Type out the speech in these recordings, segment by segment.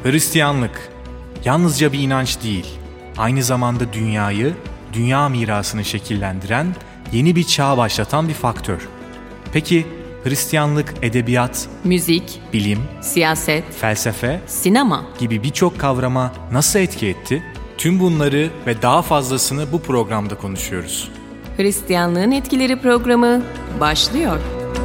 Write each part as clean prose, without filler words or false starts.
Hristiyanlık yalnızca bir inanç değil, aynı zamanda dünyayı, dünya mirasını şekillendiren, yeni bir çağ başlatan bir faktör. Peki Hristiyanlık edebiyat, müzik, bilim, siyaset, felsefe, sinema gibi birçok kavrama nasıl etki etti? Tüm bunları ve daha fazlasını bu programda konuşuyoruz. Hristiyanlığın Etkileri programı başlıyor.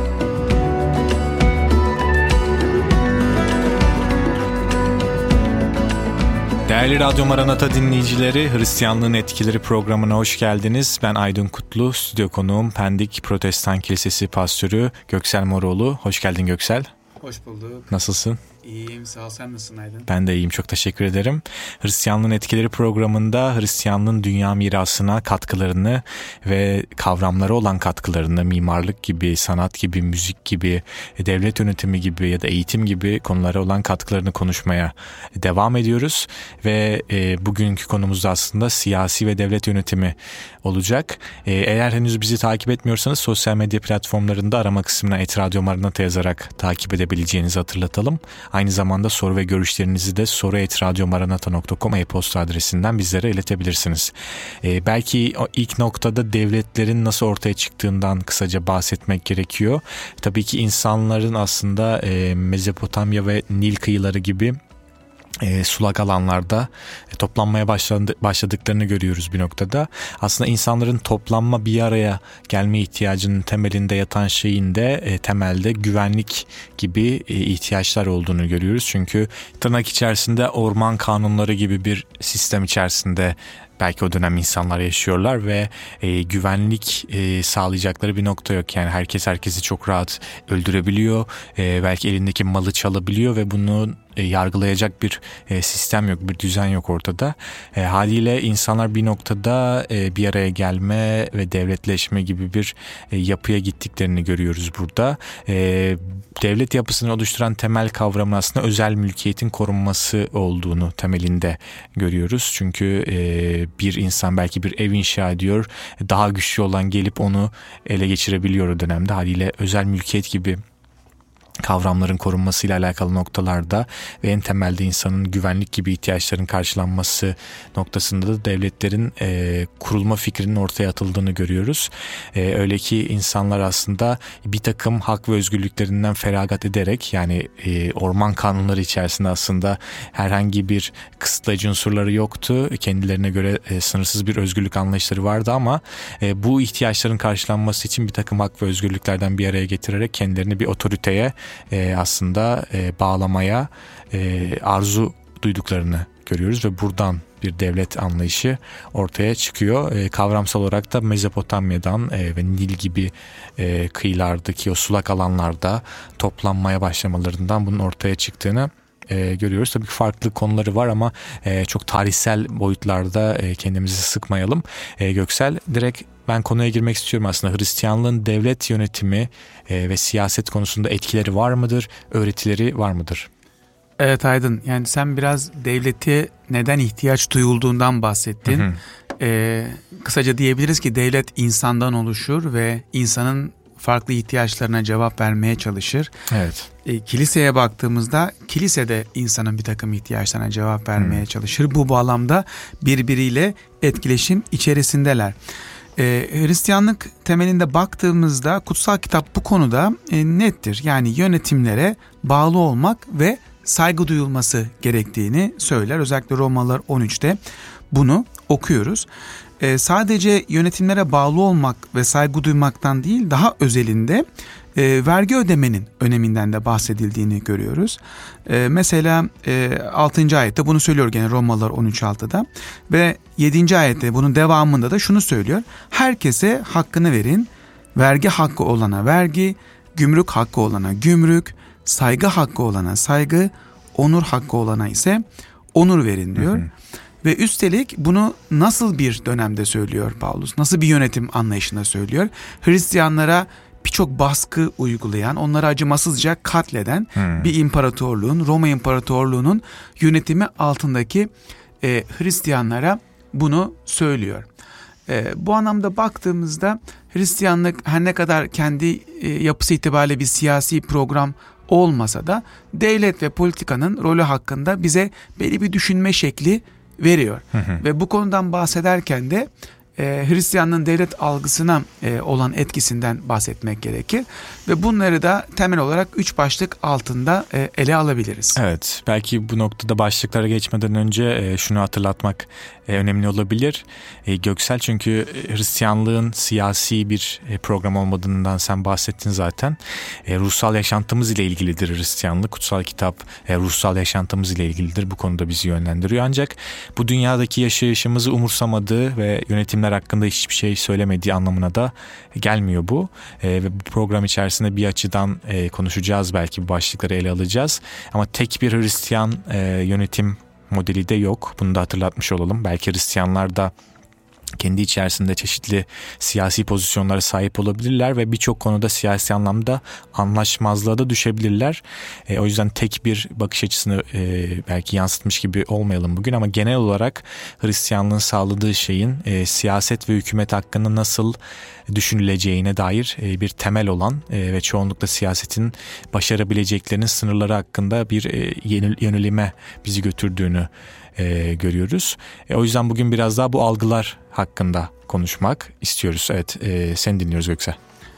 Değerli Radyo Maranata dinleyicileri, Hristiyanlığın Etkileri programına hoş geldiniz. Ben Aydın Kutlu, stüdyo konuğum Pendik Protestan Kilisesi Pastörü Göksel Moroğlu. Hoş geldin Göksel. Hoş bulduk. Nasılsın? İyiyim, sağ ol. Sen nasılsın Aydın? Ben de iyiyim, çok teşekkür ederim. Hristiyanlığın Etkileri programında Hristiyanlığın dünya mirasına katkılarını ve kavramlara olan katkılarını, mimarlık gibi, sanat gibi, müzik gibi, devlet yönetimi gibi ya da eğitim gibi konulara olan katkılarını konuşmaya devam ediyoruz. Ve bugünkü konumuz da aslında siyasi ve devlet yönetimi olacak. Eğer henüz bizi takip etmiyorsanız sosyal medya platformlarında arama kısmına @radyo maranata yazarak takip edebileceğinizi hatırlatalım. Aynı zamanda soru ve görüşlerinizi de soru@radyomaranata.com e-posta adresinden bizlere iletebilirsiniz. Belki o ilk noktada devletlerin nasıl ortaya çıktığından kısaca bahsetmek gerekiyor. Tabii ki insanların aslında Mezopotamya ve Nil kıyıları gibi sulak alanlarda toplanmaya başladıklarını görüyoruz bir noktada. Aslında insanların toplanma, bir araya gelme ihtiyacının temelinde yatan şeyin de temelde güvenlik gibi ihtiyaçlar olduğunu görüyoruz. Çünkü tırnak içerisinde orman kanunları gibi bir sistem içerisinde belki o dönem insanlar yaşıyorlar ve güvenlik sağlayacakları bir nokta yok. Yani herkes herkesi çok rahat öldürebiliyor. Belki elindeki malı çalabiliyor ve bunu yargılayacak bir sistem yok, bir düzen yok ortada. Haliyle insanlar bir noktada bir araya gelme ve devletleşme gibi bir yapıya gittiklerini görüyoruz burada. Devlet yapısını oluşturan temel kavramın aslında özel mülkiyetin korunması olduğunu temelinde görüyoruz. Çünkü bir insan belki bir ev inşa ediyor, daha güçlü olan gelip onu ele geçirebiliyor o dönemde. Haliyle özel mülkiyet gibi kavramların korunmasıyla alakalı noktalarda ve en temelde insanın güvenlik gibi ihtiyaçların karşılanması noktasında da devletlerin kurulma fikrinin ortaya atıldığını görüyoruz. Öyle ki insanlar aslında bir takım hak ve özgürlüklerinden feragat ederek, yani orman kanunları içerisinde aslında herhangi bir kısıtlayıcı unsurları yoktu. Kendilerine göre sınırsız bir özgürlük anlayışları vardı ama bu ihtiyaçların karşılanması için bir takım hak ve özgürlüklerden bir araya getirerek kendilerini bir otoriteye aslında bağlamaya arzu duyduklarını görüyoruz ve buradan bir devlet anlayışı ortaya çıkıyor. Kavramsal olarak da Mezopotamya'dan ve Nil gibi kıyılardaki o sulak alanlarda toplanmaya başlamalarından bunun ortaya çıktığını görüyoruz. Tabii farklı konuları var ama çok tarihsel boyutlarda kendimizi sıkmayalım. Göksel, direkt ben konuya girmek istiyorum aslında. Hristiyanlığın devlet yönetimi ve siyaset konusunda etkileri var mıdır? Öğretileri var mıdır? Evet Aydın, yani sen biraz devlete neden ihtiyaç duyulduğundan bahsettin. Kısaca diyebiliriz ki devlet insandan oluşur ve insanın farklı ihtiyaçlarına cevap vermeye çalışır. Evet. Kiliseye baktığımızda kilise de insanın bir takım ihtiyaçlarına cevap vermeye çalışır. Bu bağlamda birbiriyle etkileşim içerisindeler. Hristiyanlık temelinde baktığımızda kutsal kitap bu konuda nettir. Yani yönetimlere bağlı olmak ve saygı duyulması gerektiğini söyler. Özellikle Romalılar 13'te bunu okuyoruz. Sadece yönetimlere bağlı olmak ve saygı duymaktan değil, daha özelinde vergi ödemenin öneminden de bahsedildiğini görüyoruz. Mesela 6. ayette bunu söylüyor gene Romalılar 13.6'da ve 7. ayette bunun devamında da şunu söylüyor. Herkese hakkını verin, vergi hakkı olana vergi, gümrük hakkı olana gümrük, saygı hakkı olana saygı, onur hakkı olana ise onur verin diyor. Ve üstelik bunu nasıl bir dönemde söylüyor Paulus? Nasıl bir yönetim anlayışında söylüyor? Hristiyanlara birçok baskı uygulayan, onları acımasızca katleden bir imparatorluğun, Roma İmparatorluğu'nun yönetimi altındaki Hristiyanlara bunu söylüyor. Bu anlamda baktığımızda Hristiyanlık her ne kadar kendi yapısı itibariyle bir siyasi program olmasa da devlet ve politikanın rolü hakkında bize belli bir düşünme şekli veriyor. Ve bu konudan bahsederken de Hristiyanlığın devlet algısına olan etkisinden bahsetmek gerekir. Ve bunları da temel olarak 3 başlık altında ele alabiliriz. Evet, belki bu noktada başlıklara geçmeden önce şunu hatırlatmak önemli olabilir. Göksel, çünkü Hristiyanlığın siyasi bir program olmadığından sen bahsettin zaten. Ruhsal yaşantımız ile ilgilidir Hristiyanlık. Kutsal kitap ruhsal yaşantımız ile ilgilidir. Bu konuda bizi yönlendiriyor. Ancak bu dünyadaki yaşayışımızı umursamadığı ve yönetimler hakkında hiçbir şey söylemediği anlamına da gelmiyor bu. Ve bu program içerisinde bir açıdan konuşacağız, belki bu başlıkları ele alacağız. Ama tek bir Hristiyan yönetim modeli de yok. Bunu da hatırlatmış olalım. Belki Hristiyanlar da kendi içerisinde çeşitli siyasi pozisyonlara sahip olabilirler ve birçok konuda siyasi anlamda anlaşmazlığa da düşebilirler. O yüzden tek bir bakış açısını belki yansıtmış gibi olmayalım bugün, ama genel olarak Hristiyanlığın sağladığı şeyin siyaset ve hükümet hakkında nasıl düşünüleceğine dair bir temel olan ve çoğunlukla siyasetin başarabileceklerinin sınırları hakkında bir yönelime bizi götürdüğünü görüyoruz. O yüzden bugün biraz daha bu algılar hakkında konuşmak istiyoruz. Evet, seni dinliyoruz Göksel.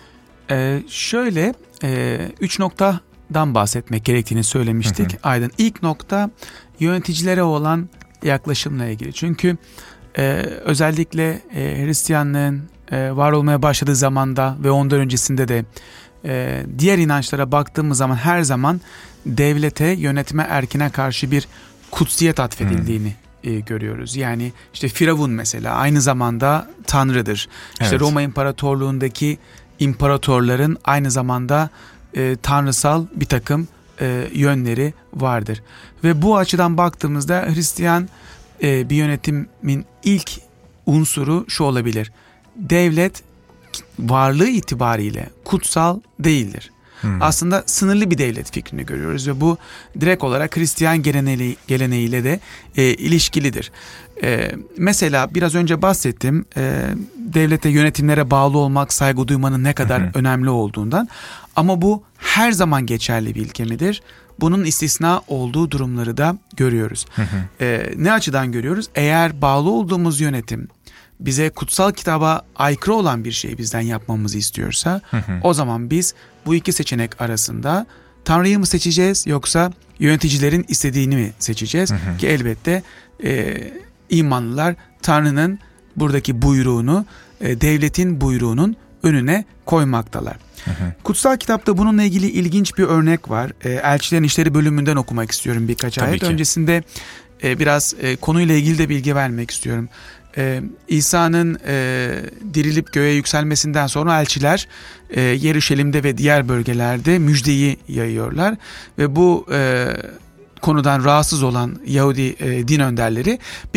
Şöyle 3 noktadan bahsetmek gerektiğini söylemiştik. Aydın, ilk nokta yöneticilere olan yaklaşımla ilgili. Çünkü özellikle Hristiyanlığın var olmaya başladığı zamanda ve ondan öncesinde de diğer inançlara baktığımız zaman her zaman devlete, yönetime, erkine karşı bir kutsiyet atfedildiğini görüyoruz. Yani işte Firavun mesela aynı zamanda tanrıdır. Evet. İşte Roma İmparatorluğundaki imparatorların aynı zamanda tanrısal bir takım yönleri vardır. Ve bu açıdan baktığımızda Hristiyan bir yönetimin ilk unsuru şu olabilir: devlet varlığı itibariyle kutsal değildir. Aslında sınırlı bir devlet fikrini görüyoruz ve bu direkt olarak Hristiyan geleneğiyle de ilişkilidir. Mesela biraz önce bahsettim, devlete, yönetimlere bağlı olmak, saygı duymanın ne kadar önemli olduğundan, ama bu her zaman geçerli bir ilke midir? Bunun istisna olduğu durumları da görüyoruz. Ne açıdan görüyoruz? Eğer bağlı olduğumuz yönetim bize kutsal kitaba aykırı olan bir şey bizden yapmamızı istiyorsa, o zaman biz bu iki seçenek arasında Tanrı'yı mı seçeceğiz yoksa yöneticilerin istediğini mi seçeceğiz? Ki elbette imanlılar Tanrı'nın buradaki buyruğunu, devletin buyruğunun önüne koymaktalar. Kutsal kitapta bununla ilgili ilginç bir örnek var. Elçilerin İşleri bölümünden okumak istiyorum birkaç ayet. Öncesinde biraz konuyla ilgili de bilgi vermek istiyorum. İsa'nın dirilip göğe yükselmesinden sonra elçiler Yeruşalim'de ve diğer bölgelerde müjdeyi yayıyorlar ve bu konudan rahatsız olan Yahudi din önderleri